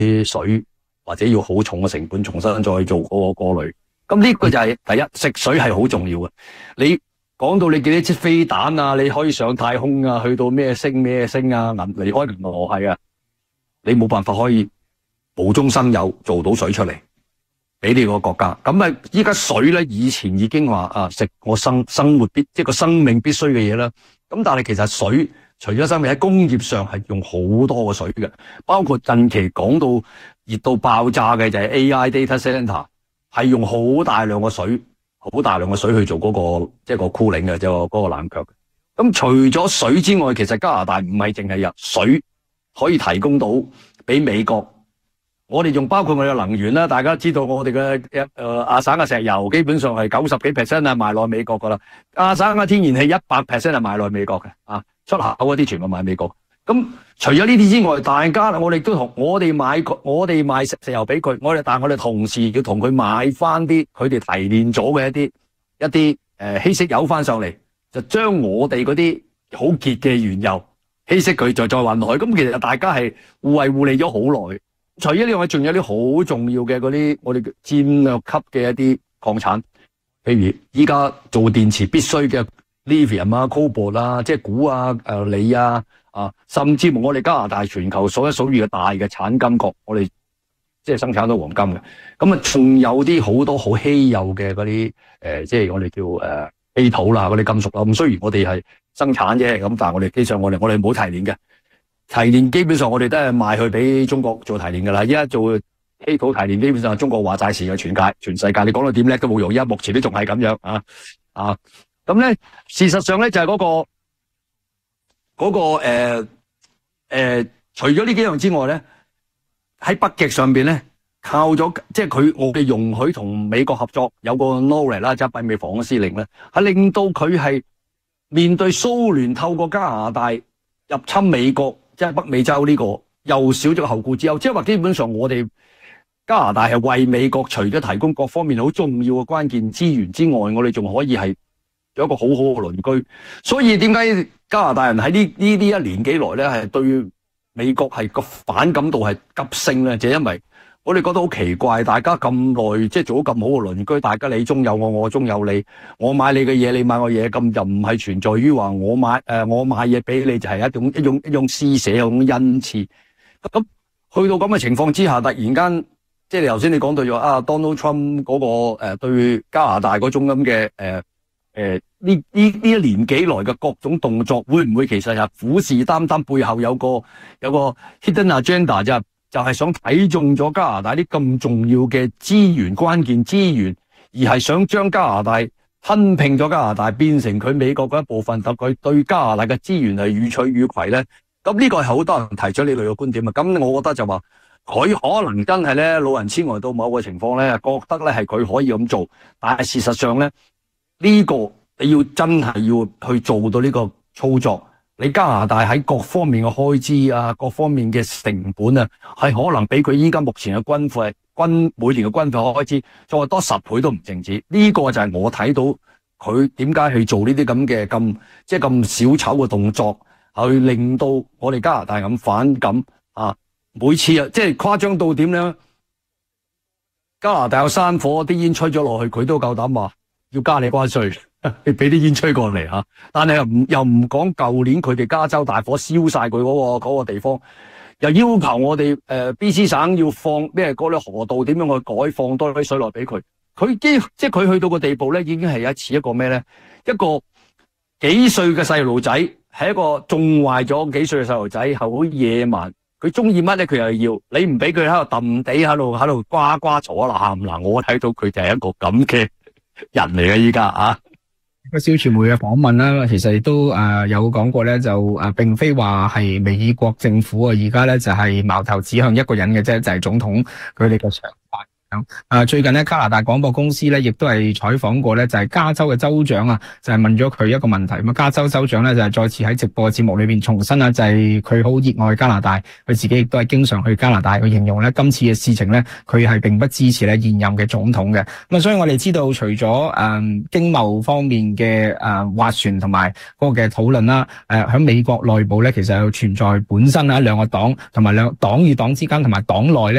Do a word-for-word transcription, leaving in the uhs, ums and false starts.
啲水，或者要好重嘅成本重新再做嗰個過濾。咁呢個就係第一，食水係好重要嘅。你講到你幾多支飛彈啊，你可以上太空啊，去到咩星咩星啊，銀離開銀河系啊，你冇辦法可以無中生有做到水出嚟俾呢個國家。咁啊，依家水咧，以前已經話啊，食我生生活必即係個生命必須嘅嘢啦。咁但係其實水除咗生命喺工業上係用好多個水嘅，包括近期講到熱到爆炸嘅就係 A I data center， 係用好大量嘅水。好大量嘅水去做嗰、那個即係、就是、個 cooling 嘅，即係嗰個冷卻。咁除咗水之外，其實加拿大唔係淨係有水可以提供到俾美國。我哋仲包括我哋嘅能源啦，大家知道我哋嘅誒亞省嘅石油基本上係九十幾 percent 係賣落美國噶啦，亞省嘅天然氣一百 percent 係賣落美國嘅，啊出口嗰啲全部賣美國。咁除咗呢啲之外，大家我哋都同我哋買我哋賣石油俾佢，我哋但係我哋同時要同佢買翻啲佢哋提煉咗嘅一啲一啲誒稀釋油翻上嚟，就將我哋嗰啲好結嘅原油稀釋佢，再再運落去。咁其實大家係互惠互利咗好耐。除咗呢樣，仲有啲好重要嘅嗰啲我哋戰略級嘅一啲礦產，譬如依家做電池必須嘅 lithium 啊、cobalt 啊，即係鈷啊、誒鋰啊。啊，甚至乎我哋加拿大全球數一數二嘅大嘅產金國，我哋即係生產到黃金嘅。咁啊，仲有啲好多好稀有嘅嗰啲誒，即係我哋叫誒稀土啦，嗰啲金屬啦。咁雖然我哋係生產啫，咁但係我哋基本上我哋我哋冇提煉嘅，提煉基本上我哋都係賣去俾中國做提煉噶啦。依家做稀土提煉，基本上中國話債時嘅全界全世界，你講到點叻都冇用。依家目前都仲係咁樣啊啊！咁咧，事實上咧就係嗰個。嗰、那個誒誒、呃呃，除咗呢幾樣之外咧，喺北極上邊咧，靠咗即係佢我哋容許同美國合作，有個 NORAD 啦，即係北美防空司令咧，係令到佢係面對蘇聯透過加拿大入侵美國，即係北美洲呢、這個又少咗後顧之憂，即係話基本上我哋加拿大係為美國除咗提供各方面好重要嘅關鍵資源之外，我哋仲可以係有一個好好嘅鄰居。所以點解加拿大人喺呢呢呢一年幾來咧，係對美國係個反感度係急升咧？就係因為我哋覺得好奇怪，大家咁耐即係做咗咁好嘅鄰居，大家你中有我，我中有你，我買你嘅嘢，你買我嘢，咁就唔係存在於話我買誒、呃、我買嘢俾你就係一種一種一種施捨，一種恩賜。咁去到咁嘅情況之下，突然間即係頭先你講到咗啊 Donald Trump 嗰、那個誒、呃、對加拿大嗰種咁嘅誒。呃誒，呢呢呢一年幾來嘅各種動作，會唔會其實係虎視眈眈，背後有個有個 hidden agenda，就就係想睇中咗加拿大啲咁重要嘅資源、關鍵資源，而係想將加拿大吞併咗加拿大，變成佢美國嘅一部分，等佢對加拿大嘅資源係予取予攜咧。咁呢個係好多人提出呢類嘅觀點啊。咁我覺得就話佢可能真係咧老人痴呆到某個情況咧，覺得咧係佢可以咁做，但係事實上咧。呢、這個你要真係要去做到呢個操作，你加拿大喺各方面嘅開支啊，各方面嘅成本啊，係可能比佢依家目前嘅軍費、軍每年嘅軍費開支再多十倍都唔淨止。呢、這個就係我睇到佢點解去做呢啲咁嘅咁即係咁小丑嘅動作，去令到我哋加拿大咁反感啊！每次啊，即係誇張到點咧？加拿大有山火，啲煙吹咗落去，佢都夠膽話。要加你關稅，你俾啲煙吹過嚟吓，但係又唔又唔講舊年佢哋加州大火燒晒佢嗰個嗰個地方，又要求我哋誒 B C 省要放咩嗰啲河道點樣去改放多啲水落俾佢，佢即即係佢去到個地步咧，已經係一次一個咩咧？一個幾歲嘅細路仔，係一個縱壞咗幾歲嘅細路仔，係好野蠻，佢中意乜咧？佢又要你唔俾佢喺度揼地喺度喺度呱呱坐啦喊嗱，我睇到佢就係一個咁嘅人嚟嘅依家啊， 個小傳媒嘅訪問啦，其實亦都誒有講過咧，就誒並非話係美國政府啊，而家咧就係矛頭指向一個人嘅啫，就係總統佢哋嘅常態。啊，最近咧加拿大廣播公司咧，亦都係採訪過咧，就係加州嘅州長啊，就係問咗佢一個問題。咁啊，加州州長咧就係再次喺直播節目裏邊重申啦，就係佢好熱愛加拿大，佢自己亦都係經常去加拿大。佢形容咧今次嘅事情咧，佢係並不支持咧現任嘅總統嘅。咁啊，所以我哋知道除咗誒經貿方面嘅誒斡旋同埋嗰個嘅討論啦，誒喺美國內部咧，其實有存在本身啊兩個黨同埋兩黨與黨之間同埋黨內咧。